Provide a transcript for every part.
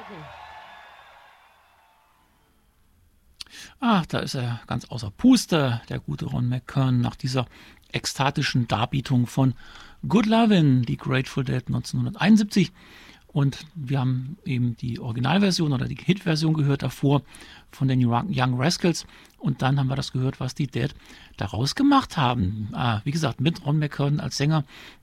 Ach, da ist er ganz außer Puste, der gute Ron McKern, nach dieser ekstatischen Darbietung von Good Lovin', die Grateful Dead 1971. Und wir haben eben die Originalversion oder die Hitversion gehört davor von den Young Rascals. Und dann haben wir das gehört, was die Dead daraus gemacht haben. Wie gesagt, mit Ron McKern als Sänger.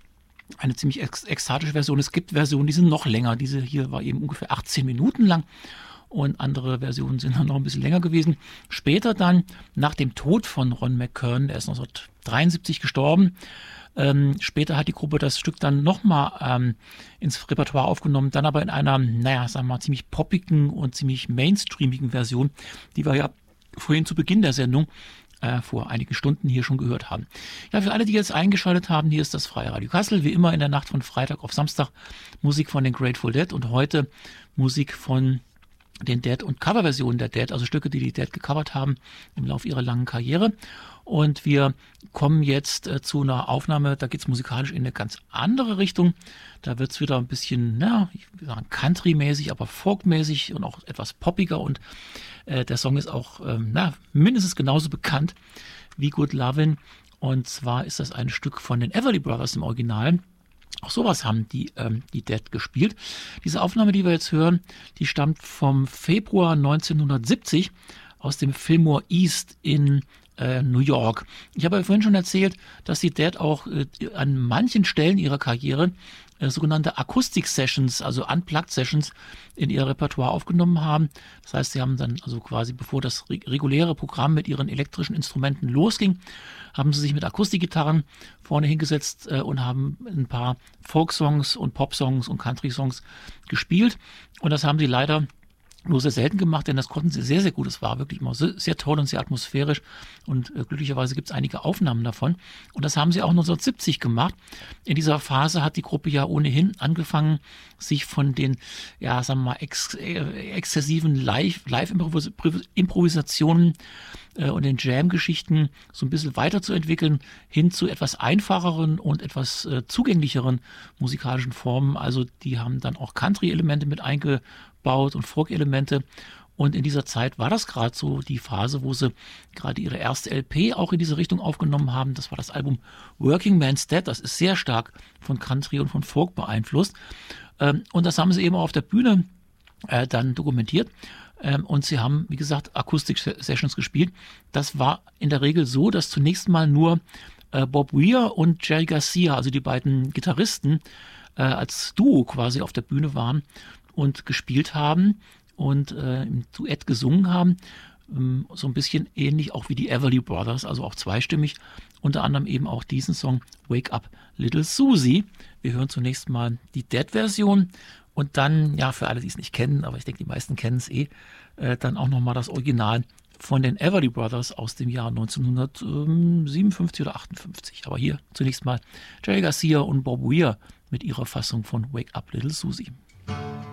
Eine ziemlich ekstatische Version. Es gibt Versionen, die sind noch länger. Diese hier war eben ungefähr 18 Minuten lang. Und andere Versionen sind dann noch ein bisschen länger gewesen. Später dann, nach dem Tod von Ron McKern, der ist 1973 gestorben, später hat die Gruppe das Stück dann nochmal ins Repertoire aufgenommen, dann aber in einer, sagen wir mal, ziemlich poppigen und ziemlich mainstreamigen Version, die wir ja vorhin zu Beginn der Sendung vor einigen Stunden hier schon gehört haben. Ja, für alle, die jetzt eingeschaltet haben, hier ist das Freie Radio Kassel, wie immer in der Nacht von Freitag auf Samstag, Musik von den Grateful Dead und heute Musik von den Dead und Coverversionen der Dead, also Stücke, die die Dead gecovert haben im Laufe ihrer langen Karriere. Und wir kommen jetzt zu einer Aufnahme, da geht es musikalisch in eine ganz andere Richtung. Da wird es wieder ein bisschen, ich will sagen Country-mäßig, aber Folk-mäßig und auch etwas poppiger. Und der Song ist auch mindestens genauso bekannt wie Good Lovin'. Und zwar ist das ein Stück von den Everly Brothers im Original. Auch sowas haben die Dead gespielt. Diese Aufnahme, die wir jetzt hören, die stammt vom Februar 1970 aus dem Fillmore East in New York. Ich habe ja vorhin schon erzählt, dass die Dead auch an manchen Stellen ihrer Karriere sogenannte Akustik-Sessions, also Unplugged-Sessions in ihr Repertoire aufgenommen haben. Das heißt, sie haben dann also quasi, bevor das reguläre Programm mit ihren elektrischen Instrumenten losging, haben sie sich mit Akustikgitarren vorne hingesetzt und haben ein paar Folk-Songs und Pop-Songs und Country-Songs gespielt. Und das haben sie leider nur sehr selten gemacht, denn das konnten sie sehr, sehr gut. Es war wirklich immer sehr toll und sehr atmosphärisch und glücklicherweise gibt es einige Aufnahmen davon. Und das haben sie auch 1970 gemacht. In dieser Phase hat die Gruppe ja ohnehin angefangen, sich von den, sagen wir mal, exzessiven Live-Improvisationen und den Jam-Geschichten so ein bisschen weiterzuentwickeln, hin zu etwas einfacheren und etwas zugänglicheren musikalischen Formen. Also die haben dann auch Country-Elemente mit eingebaut und Folk-Elemente. Und in dieser Zeit war das gerade so die Phase, wo sie gerade ihre erste LP auch in diese Richtung aufgenommen haben. Das war das Album Working Man's Dead. Das ist sehr stark von Country und von Folk beeinflusst. Und das haben sie eben auch auf der Bühne dann dokumentiert. Und sie haben, wie gesagt, Akustik-Sessions gespielt. Das war in der Regel so, dass zunächst mal nur Bob Weir und Jerry Garcia, also die beiden Gitarristen, als Duo quasi auf der Bühne waren und gespielt haben und im Duett gesungen haben. So ein bisschen ähnlich auch wie die Everly Brothers, also auch zweistimmig. Unter anderem eben auch diesen Song Wake Up Little Susie. Wir hören zunächst mal die Dead-Version. Und dann, für alle, die es nicht kennen, aber ich denke, die meisten kennen es dann auch nochmal das Original von den Everly Brothers aus dem Jahr 1957 oder 58. Aber hier zunächst mal Jerry Garcia und Bob Weir mit ihrer Fassung von Wake Up Little Susie.